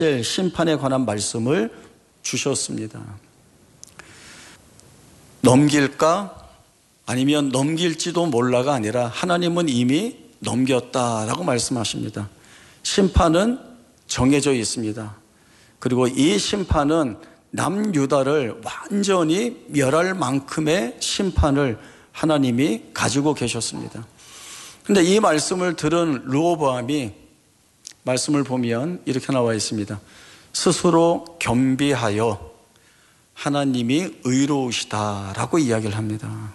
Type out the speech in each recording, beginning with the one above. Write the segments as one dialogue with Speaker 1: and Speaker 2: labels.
Speaker 1: 심판에 관한 말씀을 주셨습니다. 넘길까? 아니면 넘길지도 몰라가 아니라 하나님은 이미 넘겼다라고 말씀하십니다. 심판은 정해져 있습니다. 그리고 이 심판은 남유다를 완전히 멸할 만큼의 심판을 하나님이 가지고 계셨습니다. 그런데 이 말씀을 들은 르호보암이 말씀을 보면 이렇게 나와 있습니다. 스스로 겸비하여 하나님이 의로우시다라고 이야기를 합니다.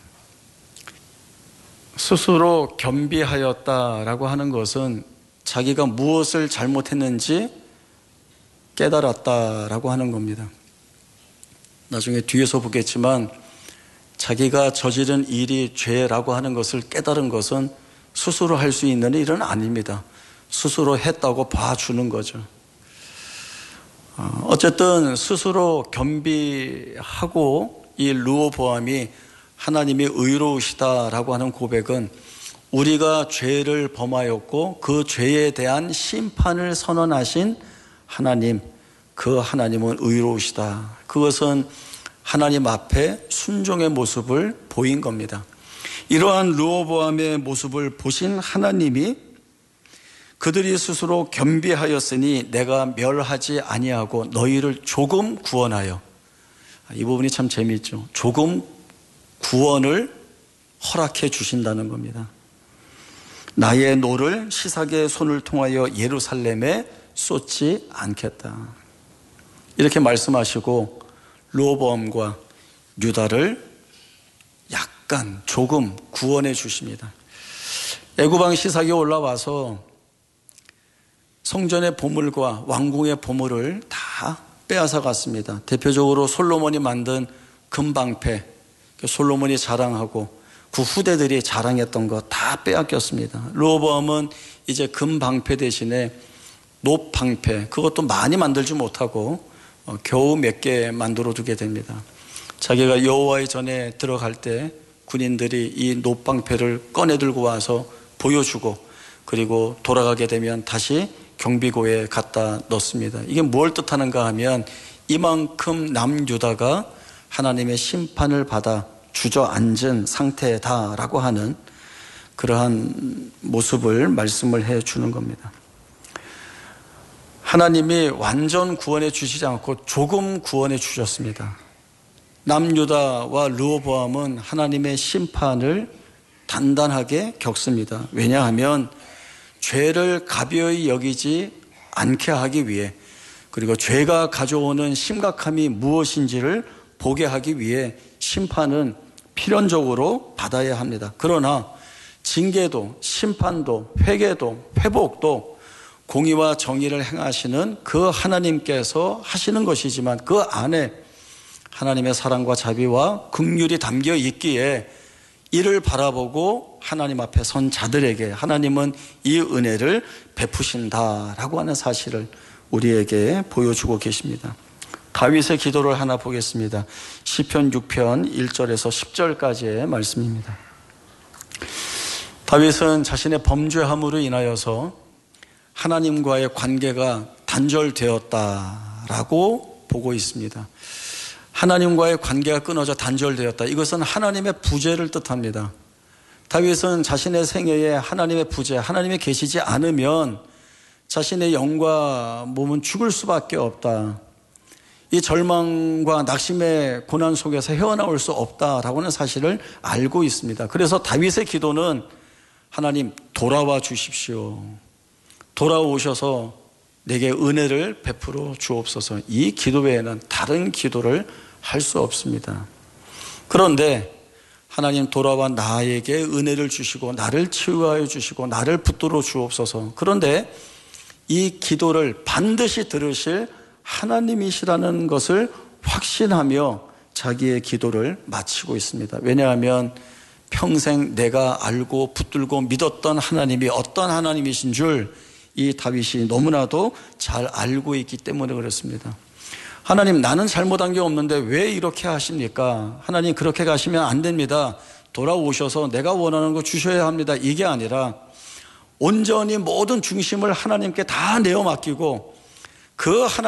Speaker 1: 스스로 겸비하였다라고 하는 것은 자기가 무엇을 잘못했는지 깨달았다라고 하는 겁니다. 나중에 뒤에서 보겠지만 자기가 저지른 일이 죄라고 하는 것을 깨달은 것은 스스로 할 수 있는 일은 아닙니다. 스스로 했다고 봐주는 거죠. 어쨌든 스스로 겸비하고 이 르호보암이 하나님이 의로우시다라고 하는 고백은 우리가 죄를 범하였고 그 죄에 대한 심판을 선언하신 하나님, 그 하나님은 의로우시다. 그것은 하나님 앞에 순종의 모습을 보인 겁니다. 이러한 르호보암의 모습을 보신 하나님이 그들이 스스로 겸비하였으니 내가 멸하지 아니하고 너희를 조금 구원하여, 이 부분이 참 재미있죠. 조금 구원을 허락해 주신다는 겁니다. 나의 노를 시삭의 손을 통하여 예루살렘에 쏟지 않겠다. 이렇게 말씀하시고 르호보암과 유다를 약간 조금 구원해 주십니다. 애굽왕 시삭이 올라와서 성전의 보물과 왕궁의 보물을 다 빼앗아 갔습니다. 대표적으로 솔로몬이 만든 금방패, 솔로몬이 자랑하고 그 후대들이 자랑했던 거 다 빼앗겼습니다. 르호보암은 이제 금방패 대신에 놋방패, 그것도 많이 만들지 못하고 겨우 몇 개 만들어 두게 됩니다. 자기가 여호와의 전에 들어갈 때 군인들이 이 놋방패를 꺼내 들고 와서 보여주고 그리고 돌아가게 되면 다시 경비고에 갖다 넣습니다. 이게 뭘 뜻하는가 하면 이만큼 남유다가 하나님의 심판을 받아 주저앉은 상태다라고 하는 그러한 모습을 말씀을 해 주는 겁니다. 하나님이 완전 구원해 주시지 않고 조금 구원해 주셨습니다. 남유다와 르호보암은 하나님의 심판을 단단하게 겪습니다. 왜냐하면 죄를 가벼이 여기지 않게 하기 위해, 그리고 죄가 가져오는 심각함이 무엇인지를 보게 하기 위해 심판은 필연적으로 받아야 합니다. 그러나 징계도 심판도 회개도 회복도 공의와 정의를 행하시는 그 하나님께서 하시는 것이지만 그 안에 하나님의 사랑과 자비와 긍휼이 담겨 있기에 이를 바라보고 하나님 앞에 선 자들에게 하나님은 이 은혜를 베푸신다라고 하는 사실을 우리에게 보여주고 계십니다. 다윗의 기도를 하나 보겠습니다. 시편 6편 1절에서 10절까지의 말씀입니다. 다윗은 자신의 범죄함으로 인하여서 하나님과의 관계가 단절되었다라고 보고 있습니다. 하나님과의 관계가 끊어져 단절되었다. 이것은 하나님의 부재를 뜻합니다. 다윗은 자신의 생애에 하나님의 부재, 하나님이 계시지 않으면 자신의 영과 몸은 죽을 수밖에 없다. 이 절망과 낙심의 고난 속에서 헤어나올 수 없다라고 하는 사실을 알고 있습니다. 그래서 다윗의 기도는 하나님 돌아와 주십시오. 돌아오셔서 내게 은혜를 베풀어 주옵소서. 이 기도 외에는 다른 기도를 할 수 없습니다. 그런데 하나님 돌아와 나에게 은혜를 주시고 나를 치유하여 주시고 나를 붙들어 주옵소서. 그런데 이 기도를 반드시 들으실 하나님이시라는 것을 확신하며 자기의 기도를 마치고 있습니다. 왜냐하면 평생 내가 알고 붙들고 믿었던 하나님이 어떤 하나님이신 줄 이 다윗이 너무나도 잘 알고 있기 때문에 그렇습니다. 하나님, 나는 잘못한 게 없는데 왜 이렇게 하십니까? 하나님, 그렇게 가시면 안 됩니다. 돌아오셔서 내가 원하는 거 주셔야 합니다. 이게 아니라 온전히 모든 중심을 하나님께 다 내어 맡기고 그 하나